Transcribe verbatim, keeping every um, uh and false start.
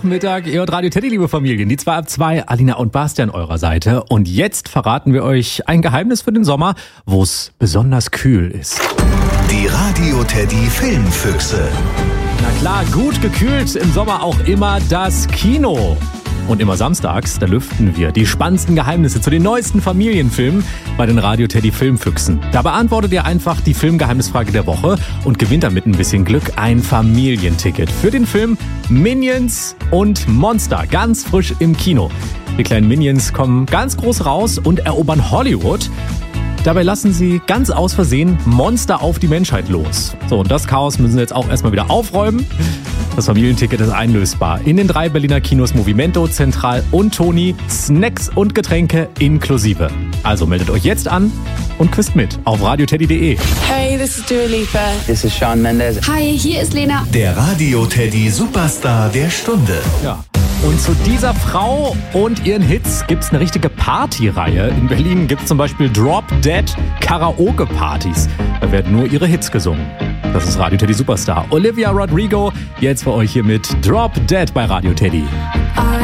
Mittag. Ihr hört Radio Teddy, liebe Familien. Die zwei ab zwei, Alina und Basti an eurer Seite. Und jetzt verraten wir euch ein Geheimnis für den Sommer, wo es besonders kühl ist. Die Radio Teddy Filmfüchse. Na klar, gut gekühlt im Sommer auch immer das Kino. Und immer samstags, da lüften wir die spannendsten Geheimnisse zu den neuesten Familienfilmen bei den Radio Teddy Filmfüchsen. Da beantwortet ihr einfach die Filmgeheimnisfrage der Woche und gewinnt damit ein bisschen Glück ein Familienticket für den Film Minions und Monster, ganz frisch im Kino. Die kleinen Minions kommen ganz groß raus und erobern Hollywood. Dabei lassen sie ganz aus Versehen Monster auf die Menschheit los. So, und das Chaos müssen sie jetzt auch erstmal wieder aufräumen. Das Familienticket ist einlösbar in den drei Berliner Kinos Movimento, Zentral und Toni. Snacks und Getränke inklusive. Also meldet euch jetzt an und quizt mit auf radioteddy punkt de. Hey, this is Dua Lipa. This is Shawn Mendes. Hi, hier ist Lena. Der Radio Teddy Superstar der Stunde. Ja. Und zu dieser Frau und ihren Hits gibt's eine richtige Partyreihe. In Berlin gibt's zum Beispiel Drop Dead Karaoke-Partys. Da werden nur ihre Hits gesungen. Das ist Radio Teddy Superstar. Olivia Rodrigo, jetzt für euch hier mit Drop Dead bei Radio Teddy. I